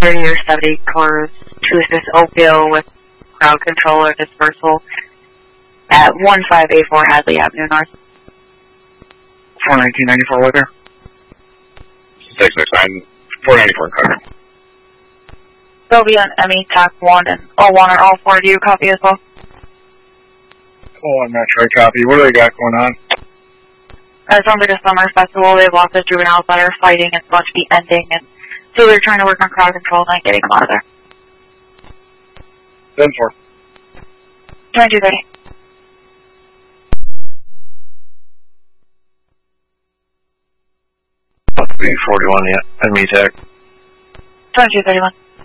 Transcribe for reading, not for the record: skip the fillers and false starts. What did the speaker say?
30 or 70 cars to assist Oakdale with crowd control or dispersal at 1584 Hadley Avenue North. 41994 weather. 669, 494 Carter. Sylvia and ME TAC 1 and 01 are all four. Do you copy as well? Oh, I'm not sure I copy. What do they got going on? It sounds like a summer festival. They have lots of juveniles that are fighting. It's about to be ending, and so they're trying to work on crowd control and getting them out of there. 10-4. 2230. B41, yeah. And me tech. 2231.